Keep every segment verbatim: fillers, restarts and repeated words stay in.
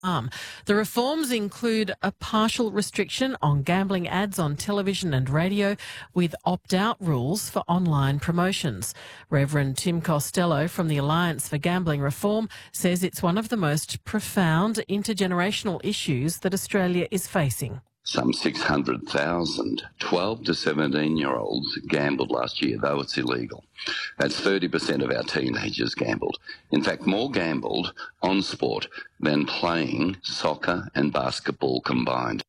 Um, the reforms include a partial restriction on gambling ads on television and radio with opt-out rules for online promotions. Reverend Tim Costello from the Alliance for Gambling Reform says it's one of the most profound intergenerational issues that Australia is facing. Some six hundred thousand twelve to seventeen-year-olds gambled last year, though it's illegal. That's thirty percent of our teenagers gambled. In fact, more gambled on sport than playing soccer and basketball combined.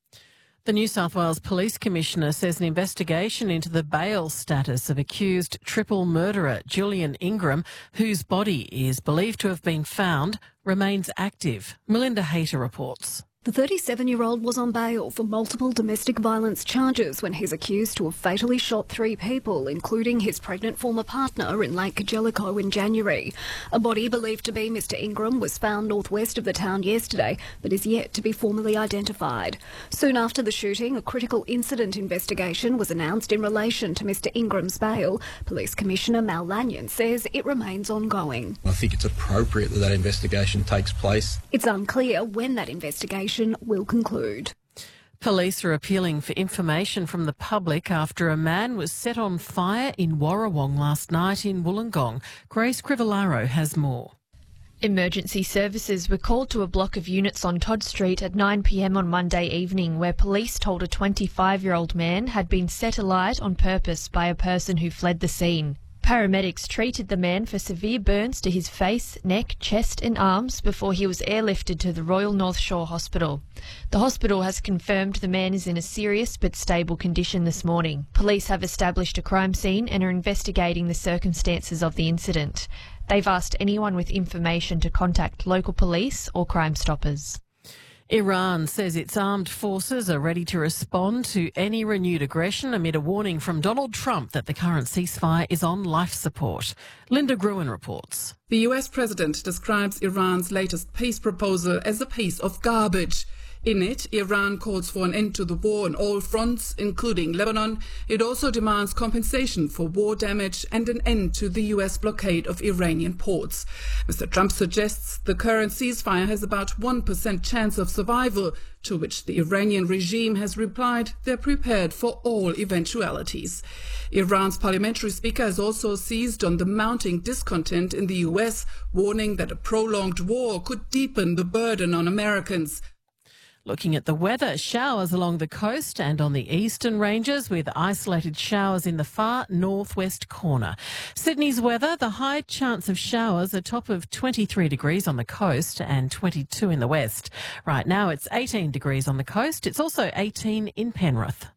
The New South Wales Police Commissioner says an investigation into the bail status of accused triple murderer Julian Ingram, whose body is believed to have been found, remains active. Melinda Hayter reports. The thirty-seven-year-old was on bail for multiple domestic violence charges when he's accused to have fatally shot three people, including his pregnant former partner in Lake Jellicoe in January. A body believed to be Mister Ingram was found northwest of the town yesterday, but is yet to be formally identified. Soon after the shooting, a critical incident investigation was announced in relation to Mister Ingram's bail. Police Commissioner Mal Lanyon says it remains ongoing. I think it's appropriate that that investigation takes place. It's unclear when that investigation will conclude. Police are appealing for information from the public after a man was set on fire in Warrawong last night in Wollongong. Grace Crivellaro has more. Emergency services were called to a block of units on Todd Street at nine p m on Monday evening, where police told a twenty-five-year-old man had been set alight on purpose by a person who fled the scene. Paramedics treated the man for severe burns to his face, neck, chest and arms before he was airlifted to the Royal North Shore Hospital. The hospital has confirmed the man is in a serious but stable condition this morning. Police have established a crime scene and are investigating the circumstances of the incident. They've asked anyone with information to contact local police or Crime Stoppers. Iran says its armed forces are ready to respond to any renewed aggression amid a warning from Donald Trump that the current ceasefire is on life support. Linda Gruen reports. The U S president describes Iran's latest peace proposal as a piece of garbage. In it, Iran calls for an end to the war on all fronts, including Lebanon. It also demands compensation for war damage and an end to the U S blockade of Iranian ports. Mister Trump suggests the current ceasefire has about one percent chance of survival, to which the Iranian regime has replied they're prepared for all eventualities. Iran's parliamentary speaker has also seized on the mounting discontent in the U S, warning that a prolonged war could deepen the burden on Americans. Looking at the weather, showers along the coast and on the eastern ranges with isolated showers in the far northwest corner. Sydney's weather, the high chance of showers, a top of twenty-three degrees on the coast and twenty-two in the west. Right now it's eighteen degrees on the coast. It's also eighteen in Penrith.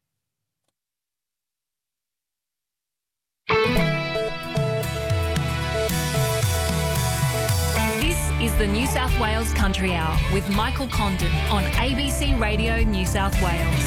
Is the New South Wales Country Hour with Michael Condon on A B C Radio New South Wales.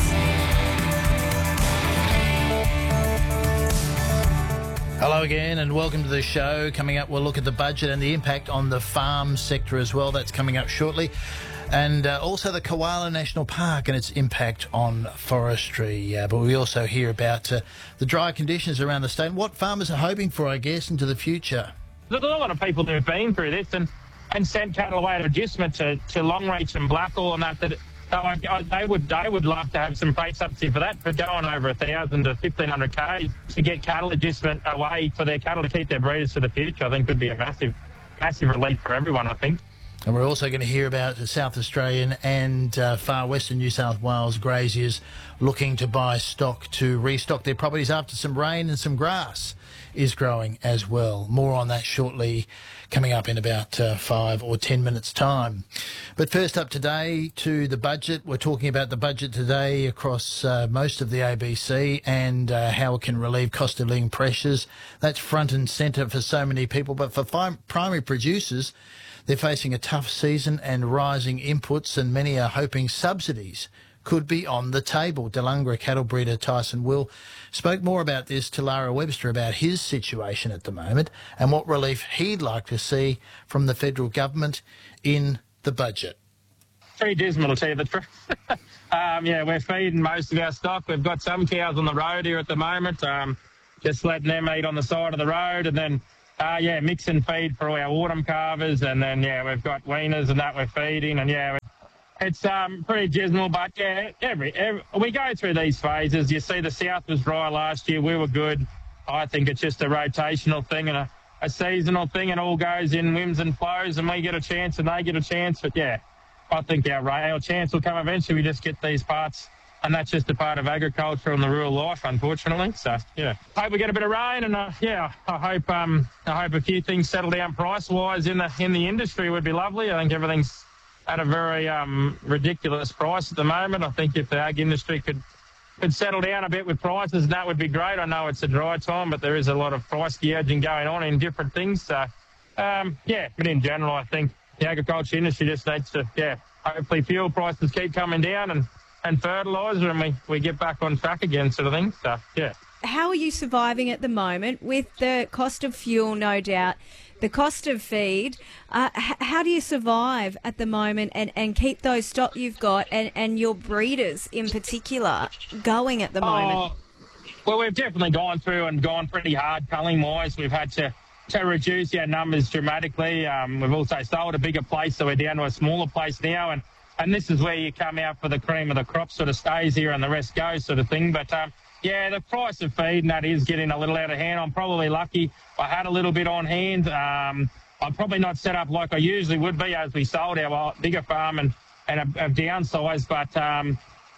Hello again and welcome to the show. Coming up, we'll look at the budget and the impact on the farm sector as well. That's coming up shortly. And uh, also the Koala National Park and its impact on forestry. Uh, but we also hear about uh, the dry conditions around the state and what farmers are hoping for, I guess, into the future. There's a lot of people that have been through this and and sent cattle away at adjustment to, to Longreach and Blackall and that. that so I, I, they would they would love to have some freight subsidy for that, for going over one thousand to fifteen hundred K to get cattle adjustment away for their cattle to keep their breeders for the future. I think would be a massive, massive relief for everyone, I think. And we're also going to hear about the South Australian and uh, far western New South Wales graziers looking to buy stock to restock their properties after some rain and some grass is growing as well. More on that shortly, coming up in about uh, five or ten minutes' time. But first up today to the budget. We're talking about the budget today across uh, most of the A B C and uh, how it can relieve cost of living pressures. That's front and centre for so many people. But for fi- primary producers, they're facing a tough season and rising inputs, and many are hoping subsidies could be on the table. Delungra cattle breeder Tyson Will spoke more about this to Lara Webster about his situation at the moment and what relief he'd like to see from the federal government in the budget. Pretty dismal, to tell you the truth. um, yeah, we're feeding most of our stock. We've got some cows on the road here at the moment, um, just letting them eat on the side of the road, and then uh, yeah, mix and feed for all our autumn calvers, and then, yeah, we've got weaners and that we're feeding, and, yeah, it's um, pretty dismal, but, yeah, every, every we go through these phases. You see the south was dry last year. We were good. I think it's just a rotational thing and a, a seasonal thing, and all goes in whims and flows, and we get a chance and they get a chance. But, yeah, I think our, our chance will come eventually. We just get these parts, and that's just a part of agriculture and the rural life, unfortunately. So, yeah, hope we get a bit of rain, and, uh, yeah, I hope um, I hope a few things settle down price-wise in the in the industry would be lovely. I think everything's at a very um, ridiculous price at the moment. I think if the ag industry could could settle down a bit with prices, that would be great. I know it's a dry time, but there is a lot of price gouging going on in different things. So, um, yeah, but in general, I think the agriculture industry just needs to, yeah, hopefully fuel prices keep coming down and, and fertiliser, and we, we get back on track again, sort of thing. So, yeah. How are you surviving at the moment with the cost of fuel, no doubt, the cost of feed? Uh, h- how do you survive at the moment and, and keep those stock you've got and, and your breeders in particular going at the moment? Oh, well, we've definitely gone through and gone pretty hard culling-wise. We've had to, to reduce our numbers dramatically. Um, we've also sold a bigger place, so we're down to a smaller place now. And, and this is where you come out for the cream of the crop, sort of stays here and the rest goes, sort of thing. But, um, yeah, the price of feed and that is getting a little out of hand. I'm probably lucky. I had a little bit on hand. Um, I'm probably not set up like I usually would be as we sold our bigger farm and, and have, have downsized. But, um,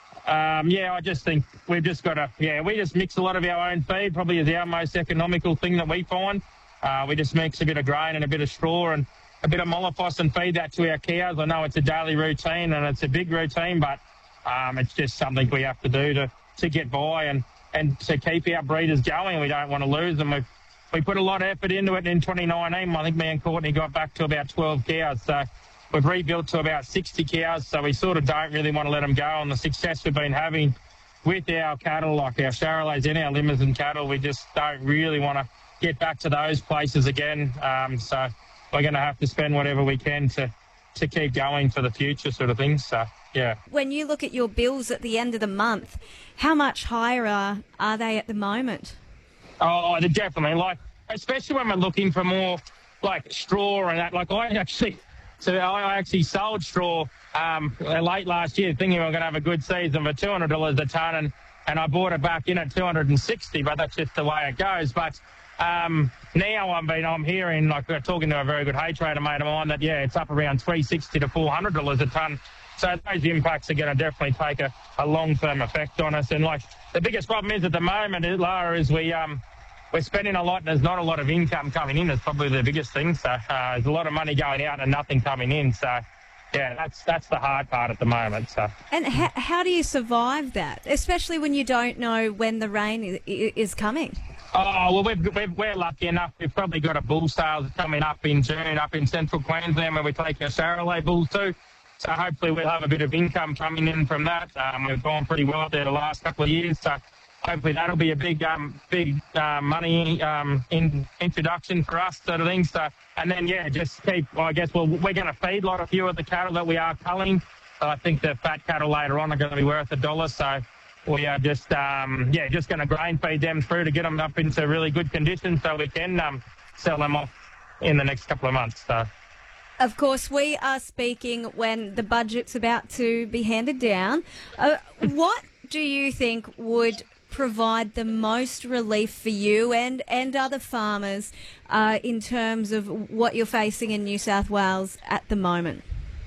um, yeah, I just think we've just got to, yeah, we just mix a lot of our own feed, probably is our most economical thing that we find. Uh, we just mix a bit of grain and a bit of straw and a bit of mollifies and feed that to our cows. I know it's a daily routine and it's a big routine, but um, it's just something we have to do to, to get by and, and to keep our breeders going. We don't want to lose them. We've, we put a lot of effort into it in twenty nineteen. I think me and Courtney got back to about twelve cows. So we've rebuilt to about sixty cows. So we sort of don't really want to let them go. And the success we've been having with our cattle, like our Charolais and our Limousin cattle, we just don't really want to get back to those places again. Um, so we're going to have to spend whatever we can to, to keep going for the future, sort of thing. So, yeah. When you look at your bills at the end of the month, how much higher are, are they at the moment? Oh, they're definitely, like, especially when we're looking for more, like, straw and that. Like, I actually, so I actually sold straw um, late last year, thinking we were going to have a good season for two hundred dollars a tonne, and, and I bought it back in at two hundred sixty dollars, but that's just the way it goes. But um, now I'm, been, I'm hearing, like, we're talking to a very good hay trader mate of mine, that, yeah, it's up around three hundred sixty dollars to four hundred dollars a tonne. So those impacts are going to definitely take a, a long-term effect on us. And, like, the biggest problem is at the moment, Lara, is we, um, we're spending a lot and there's not a lot of income coming in. It's probably the biggest thing. So uh, there's a lot of money going out and nothing coming in. So, yeah, that's that's the hard part at the moment. So. And ha- how do you survive that, especially when you don't know when the rain is, is coming? Oh, well, we've, we've, we're lucky enough. We've probably got a bull sales coming up in June up in central Queensland where we take our Charolais bulls too. So hopefully we'll have a bit of income coming in from that. Um, we've gone pretty well there the last couple of years. So hopefully that'll be a big um, big uh, money um, in, introduction for us, sort of thing. So, and then, yeah, just keep, well, I guess, well, we're going to feed a lot of few of the cattle that we are culling. So I think the fat cattle later on are going to be worth a dollar. So we are just, um, yeah, just going to grain feed them through to get them up into really good condition so we can um, sell them off in the next couple of months. So. Of course, we are speaking when the budget's about to be handed down. Uh, what do you think would provide the most relief for you and, and other farmers uh, in terms of what you're facing in New South Wales at the moment?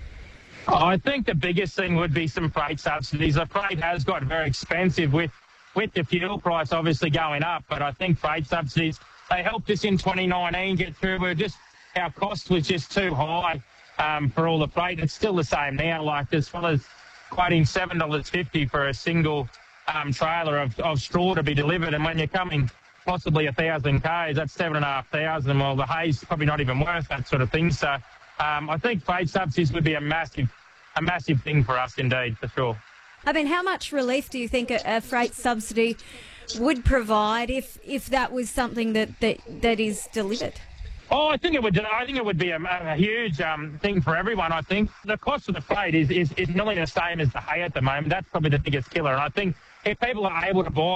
Oh, I think the biggest thing would be some freight subsidies. The freight has got very expensive with, with the fuel price obviously going up, but I think freight subsidies, they helped us in twenty nineteen get through. We're just... Our cost was just too high um, for all the freight. It's still the same now. Like, as well as quoting seven dollars fifty for a single um, trailer of, of straw to be delivered. And when you're coming possibly a thousand k's, that's seven and a half thousand. Well, the hay's probably not even worth that sort of thing. So um, I think freight subsidies would be a massive, a massive thing for us indeed, for sure. I mean, how much relief do you think a, a freight subsidy would provide if if that was something that, that, that is delivered? Oh, I think it would. I think it would be a, a huge um, thing for everyone. I think the cost of the freight is, is is nearly the same as the hay at the moment. That's probably the biggest killer. And I think if people are able to buy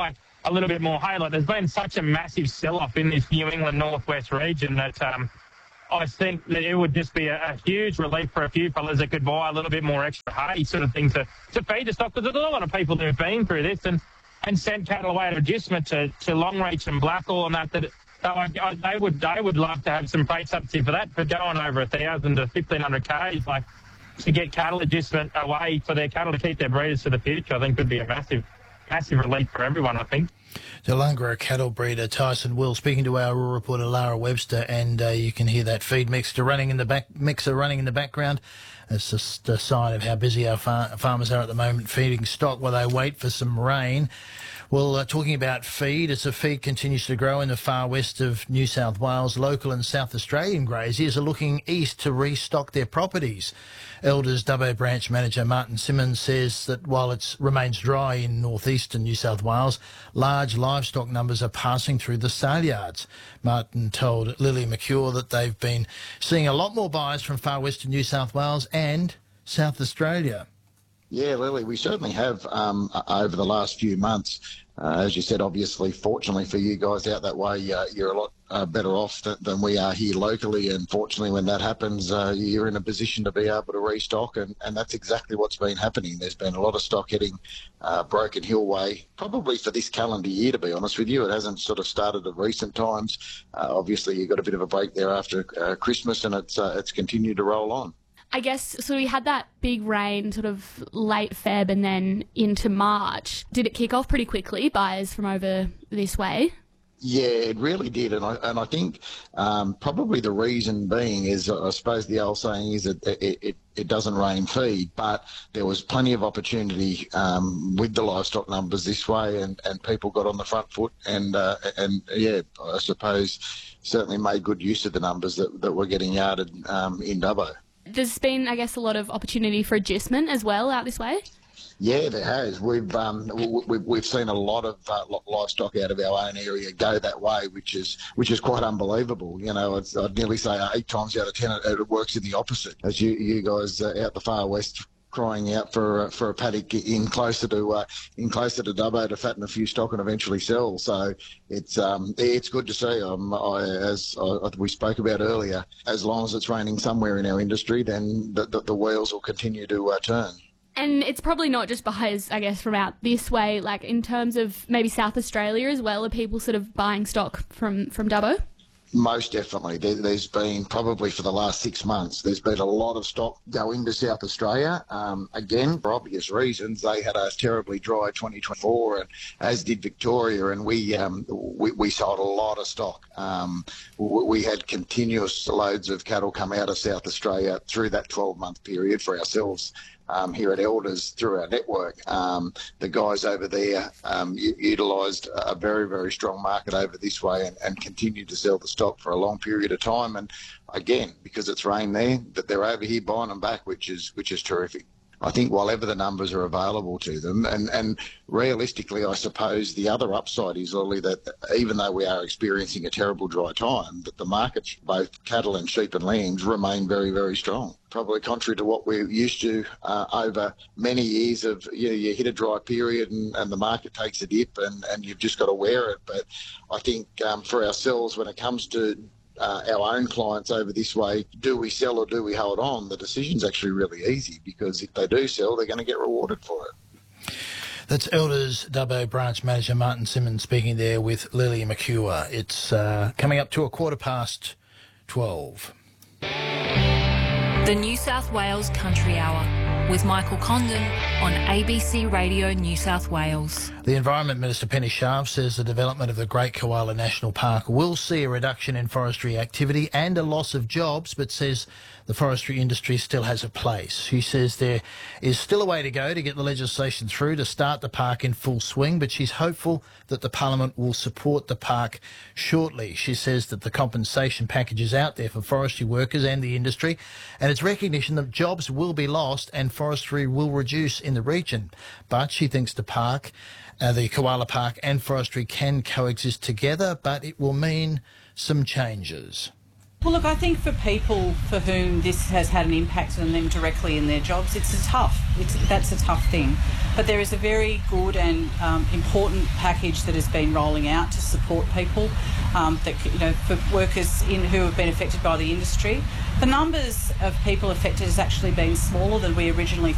a little bit more hay. Like, there's been such a massive sell-off in this New England northwest region that um, I think that it would just be a, a huge relief for a few fellas that could buy a little bit more extra hay sort of thing to, to feed the stock. Because there's a lot of people who've been through this and, and sent cattle away at adjustment to, to Longreach and Blackall and that, that so I, they would they would love to have some freight subsidy for that, for going over one thousand to fifteen hundred k's, like, to get cattle adjustment away for their cattle to keep their breeders for the future. I think could be a massive, massive relief for everyone, I think. The Lungra cattle breeder Tyson Will speaking to our rural reporter Lara Webster, and uh, you can hear that feed mixer running in the back mixer running in the background. It's just a sign of how busy our far- farmers are at the moment, feeding stock while they wait for some rain. Well, uh, talking about feed, as the feed continues to grow in the far west of New South Wales, local and South Australian graziers are looking east to restock their properties. Elders Dubbo Branch Manager Martin Simmons says that while it remains dry in northeastern New South Wales, large livestock numbers are passing through the sale yards. Martin told Lily McCure that they've been seeing a lot more buyers from far western New South Wales and South Australia. Yeah, Lily, we certainly have um, over the last few months. Uh, as you said, obviously, fortunately for you guys out that way, uh, you're a lot uh, better off th- than we are here locally. And fortunately, when that happens, uh, you're in a position to be able to restock. And, and that's exactly what's been happening. There's been a lot of stock hitting uh, Broken Hill way, probably for this calendar year, to be honest with you. It hasn't sort of started at recent times. Uh, obviously, you got a bit of a break there after uh, Christmas, and it's uh, it's continued to roll on. I guess, so we had that big rain sort of late Feb and then into March. Did it kick off pretty quickly, buyers from over this way? Yeah, it really did. And I, and I think um, probably the reason being is, I suppose the old saying is that it, it, it doesn't rain feed, but there was plenty of opportunity um, with the livestock numbers this way, and, and people got on the front foot and, uh, and yeah, I suppose certainly made good use of the numbers that, that were getting yarded um, in Dubbo. There's been, I guess, a lot of opportunity for adjustment as well out this way? Yeah, there has. We've um, we've, we've seen a lot of uh, livestock out of our own area go that way, which is which is quite unbelievable. You know, it's, I'd nearly say eight times out of ten it, it works in the opposite. As you you guys uh, out the far west crying out for uh, for a paddock in closer to uh, in closer to Dubbo to fatten a few stock and eventually sell. So it's um it's good to see. Um, I, as I, we spoke about earlier, as long as it's raining somewhere in our industry, then the the, the wheels will continue to uh, turn. And it's probably not just buyers, I guess, from out this way. Like in terms of maybe South Australia as well, are people sort of buying stock from from Dubbo? Most definitely. There, there's been, probably for the last six months, there's been a lot of stock go into South Australia. Um, again, for obvious reasons, they had a terribly dry twenty twenty-four, and as did Victoria, and we um, we, we sold a lot of stock. Um, we, we had continuous loads of cattle come out of South Australia through that twelve-month period for ourselves. Um, here at Elders through our network. Um, the guys over there um, u- utilised a very, very strong market over this way and, and continued to sell the stock for a long period of time. And again, because it's rained there, that they're over here buying them back, which is which is terrific. I think while ever the numbers are available to them, and, and realistically, I suppose the other upside is, Lily, that even though we are experiencing a terrible dry time, that the markets, both cattle and sheep and lambs, remain very, very strong. Probably contrary to what we're used to uh, over many years of, you know, you hit a dry period and, and the market takes a dip and, and you've just got to wear it. But I think um, for ourselves, when it comes to Uh, our own clients over this way, do we sell or do we hold on? The decision's actually really easy, because if they do sell, they're going to get rewarded for it. That's Elders Dubbo Branch Manager Martin Simmons speaking there with Lily McCure. It's uh, coming up to a quarter past twelve. The New South Wales Country Hour with Michael Condon on A B C Radio New South Wales. The Environment Minister Penny Sharp says the development of the Great Koala National Park will see a reduction in forestry activity and a loss of jobs, but says the forestry industry still has a place. She says there is still a way to go to get the legislation through to start the park in full swing, but she's hopeful that the Parliament will support the park shortly. She says that the compensation package is out there for forestry workers and the industry, and it's recognition that jobs will be lost and forestry will reduce in the region. But she thinks the park, uh, the Koala Park and forestry can coexist together, but it will mean some changes. Well, look, I think for people for whom this has had an impact on them directly in their jobs, it's a tough. It's, that's a tough thing. But there is a very good and um, important package that has been rolling out to support people, um, that you know, for workers in who have been affected by the industry. The numbers of people affected has actually been smaller than we originally